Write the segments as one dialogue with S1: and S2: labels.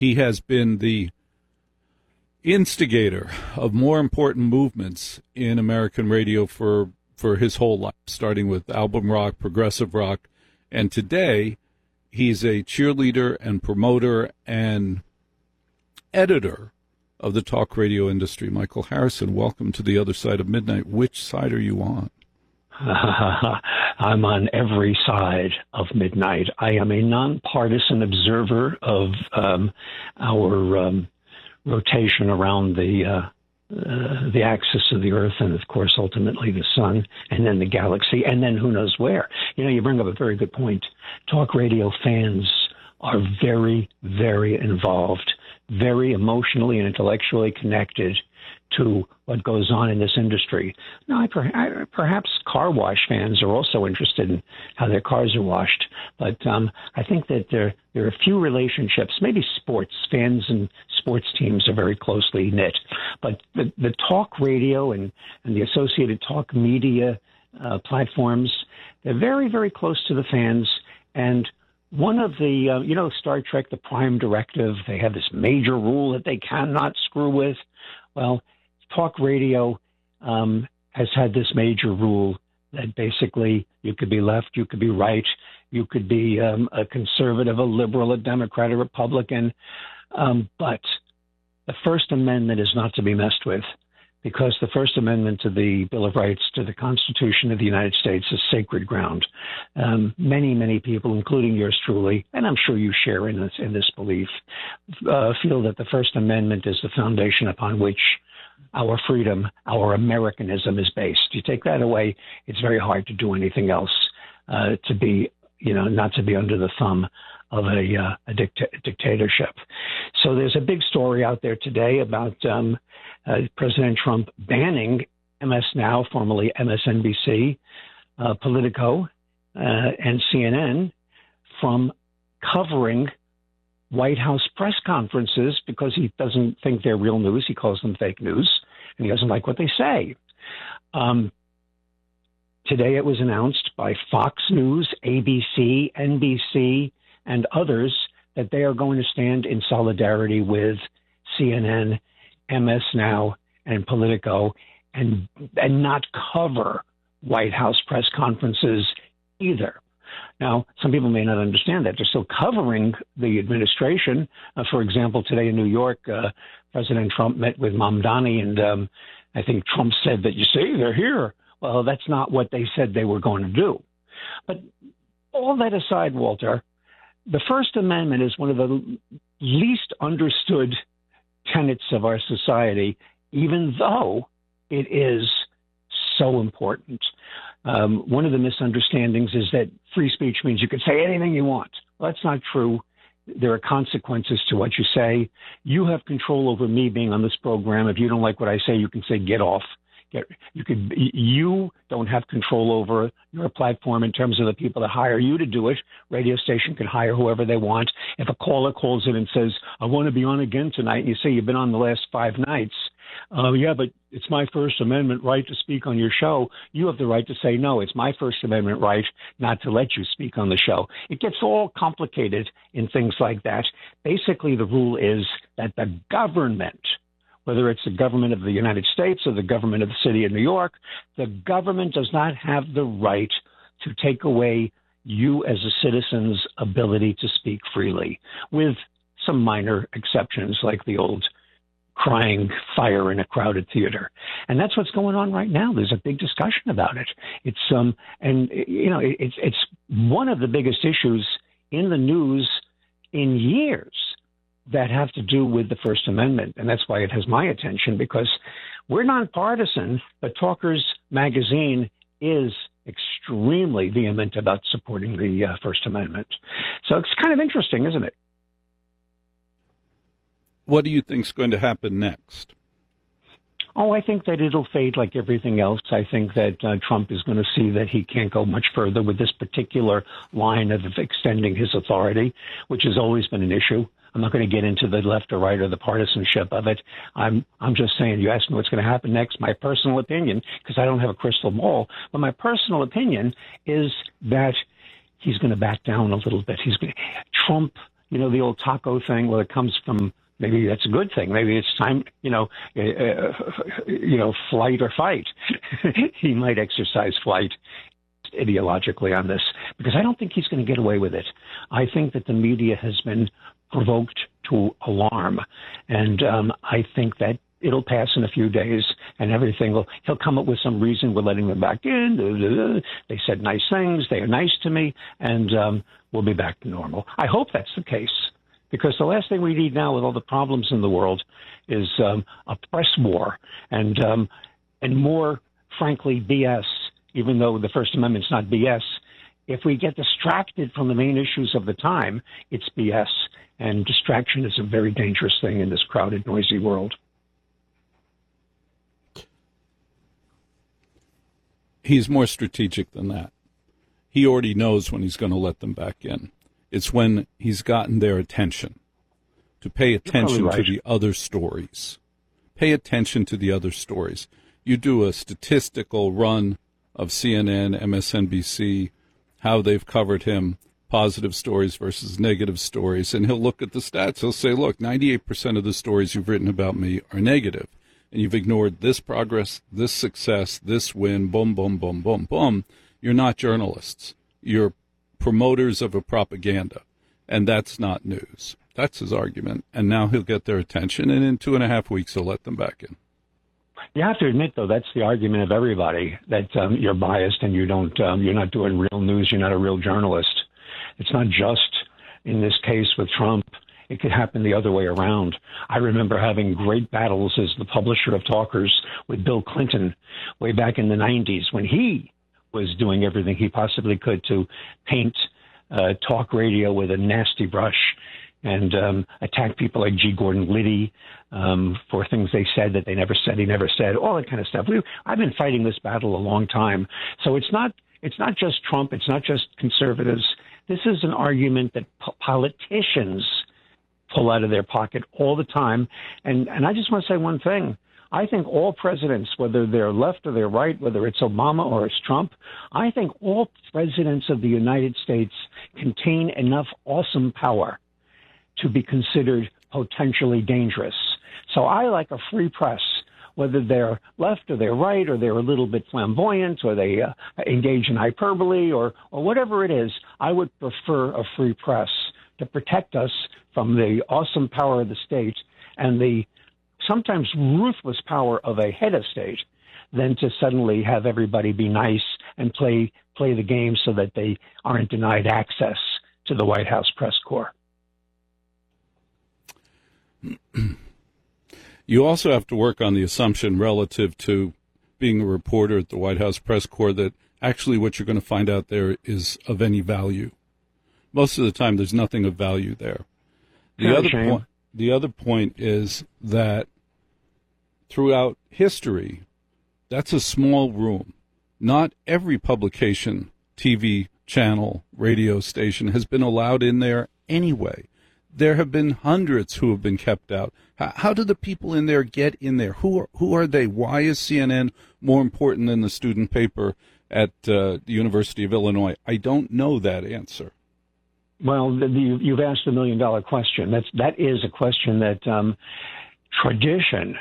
S1: He has been the instigator of more important movements in American radio for his whole life, starting with album rock, progressive rock, and today he's a cheerleader and promoter and editor of the talk radio industry. Michael Harrison, welcome to The Other Side of Midnight. Which side are you on?
S2: I'm on every side of midnight. I am a nonpartisan observer of our rotation around the axis of the Earth, and of course, ultimately the sun, and then the galaxy, and then who knows where. You know, you bring up a very good point. Talk radio fans are very, very involved, very emotionally and intellectually connected to what goes on in this industry. Now, perhaps car wash fans are also interested in how their cars are washed, but I think that there are a few relationships. Maybe sports fans and sports teams are very closely knit, but the talk radio and the associated talk media platforms, they're very, very close to the fans. And one of the, Star Trek, the Prime Directive, they have this major rule that they cannot screw with. Well, talk radio has had this major rule that basically you could be left, you could be right, you could be a conservative, a liberal, a Democrat, a Republican, but the First Amendment is not to be messed with, because the First Amendment to the Bill of Rights, to the Constitution of the United States, is sacred ground. Many, many people, including yours truly, and I'm sure you share in this belief, feel that the First Amendment is the foundation upon which our freedom, our Americanism is based. You take that away, it's very hard to do anything else, to be, not to be under the thumb of a dictatorship. So there's a big story out there today about President Trump banning MS Now, formerly MSNBC, Politico, and CNN from covering White House press conferences because he doesn't think they're real news. He calls them fake news, and he doesn't like what they say. Today it was announced by Fox News, ABC, NBC, and others that they are going to stand in solidarity with CNN, MS Now, and Politico, and not cover White House press conferences either. Now, some people may not understand that. They're still covering the administration. For example, today in New York, President Trump met with Mamdani, and I think Trump said that, you see, they're here. Well, that's not what they said they were going to do. But all that aside, Walter, the First Amendment is one of the least understood tenets of our society, even though it is so important. One of the misunderstandings is that free speech means you can say anything you want. Well, that's not true. There are consequences to what you say. You have control over me being on this program. If you don't like what I say, you can say, get off. You don't have control over your platform in terms of the people that hire you to do it. Radio station can hire whoever they want. If a caller calls in and says, I want to be on again tonight, and you say you've been on the last 5 nights, yeah, but it's my First Amendment right to speak on your show. You have the right to say, no, it's my First Amendment right not to let you speak on the show. It gets all complicated in things like that. Basically, the rule is that the government, whether it's the government of the United States or the government of the city of New York, the government does not have the right to take away you as a citizen's ability to speak freely, with some minor exceptions like the old crying fire in a crowded theater. And that's what's going on right now. There's a big discussion about it. It's one of the biggest issues in the news in years that have to do with the First Amendment. And that's why it has my attention, because we're nonpartisan, but Talkers Magazine is extremely vehement about supporting the First Amendment. So it's kind of interesting, isn't it?
S1: What do you think is going to happen next?
S2: Oh, I think that it'll fade like everything else. I think that Trump is going to see that he can't go much further with this particular line of extending his authority, which has always been an issue. I'm not going to get into the left or right or the partisanship of it. I'm just saying, you ask me what's going to happen next. My personal opinion, because I don't have a crystal ball, but my personal opinion is that he's going to back down a little bit. Trump the old taco thing. Well, it comes from, maybe that's a good thing. Maybe it's time, flight or fight. He might exercise flight ideologically on this, because I don't think he's going to get away with it. I think that the media has been provoked to alarm, and I think that it'll pass in a few days, and he'll come up with some reason. We're letting them back in. They said nice things. They are nice to me, and we'll be back to normal. I hope that's the case, because the last thing we need now, with all the problems in the world, is a press war and more, frankly, BS. Even though the First Amendment's not BS, if we get distracted from the main issues of the time, it's BS. And distraction is a very dangerous thing in this crowded, noisy world.
S1: He's more strategic than that. He already knows when he's going to let them back in. It's when he's gotten their attention, to pay attention to the other stories. Pay attention to the other stories. You do a statistical run of CNN, MSNBC, how they've covered him, positive stories versus negative stories, and he'll look at the stats. He'll say, look, 98% of the stories you've written about me are negative, and you've ignored this progress, this success, this win, boom, boom, boom, boom, boom. You're not journalists. You're promoters of a propaganda, and that's not news. That's his argument, and now he'll get their attention, and in 2.5 weeks he'll let them back in.
S2: You have to admit, though, that's the argument of everybody, that you're biased and you're not doing real news. You're not a real journalist. It's not just in this case with Trump. It could happen the other way around. I remember having great battles as the publisher of Talkers with Bill Clinton way back in the 90s, when he was doing everything he possibly could to paint talk radio with a nasty brush and attack people like G. Gordon Liddy for things they said that they never said, he never said, all that kind of stuff. I've been fighting this battle a long time. So it's not just Trump. It's not just conservatives. This is an argument that politicians pull out of their pocket all the time. And I just want to say one thing. I think all presidents, whether they're left or they're right, whether it's Obama or it's Trump, I think all presidents of the United States contain enough awesome power to be considered potentially dangerous. So I like a free press, whether they're left or they're right, or they're a little bit flamboyant, or they engage in hyperbole, or whatever it is. I would prefer a free press to protect us from the awesome power of the state and the sometimes ruthless power of a head of state than to suddenly have everybody be nice and play the game so that they aren't denied access to the White House press corps.
S1: You also have to work on the assumption relative to being a reporter at the White House press corps that actually what you're going to find out there is of any value. Most of the time, there's nothing of value there. The other point is that throughout history, that's a small room. Not every publication, TV channel, radio station has been allowed in there anyway. There have been hundreds who have been kept out. How do the people in there get in there? Who are they? Why is CNN more important than the student paper at the University of Illinois? I don't know that answer.
S2: Well, you've asked $1 million question. That is a question that tradition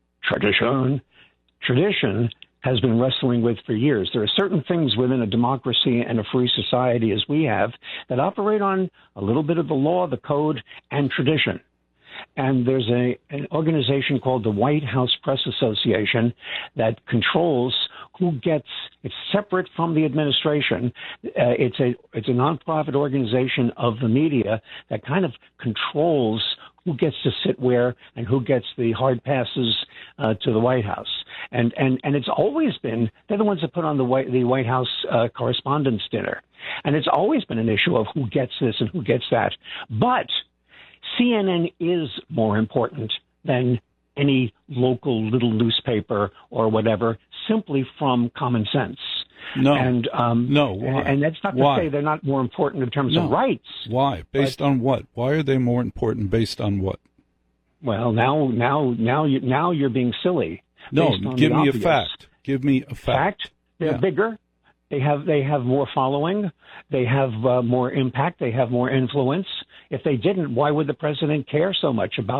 S2: has been wrestling with for years. There are certain things within a democracy and a free society as we have that operate on a little bit of the law, the code, and tradition. And there's an organization called the White House Press Association that controls who gets, it's separate from the administration. It's a nonprofit organization of the media that kind of controls who gets to sit where and who gets the hard passes to the White House. And it's always been, they're the ones that put on the White House Correspondents' Dinner. And it's always been an issue of who gets this and who gets that. But CNN is more important than any local little newspaper or whatever, simply from common sense.
S1: No.
S2: And
S1: no. Why?
S2: And that's not to say they're not more important in terms of rights.
S1: Why? Based on what? Why are they more important? Based on what?
S2: Well, now you're being silly.
S1: No, give me a fact. Give me a fact.
S2: They're bigger. They have more following. They have more impact. They have more influence. If they didn't, why would the president care so much about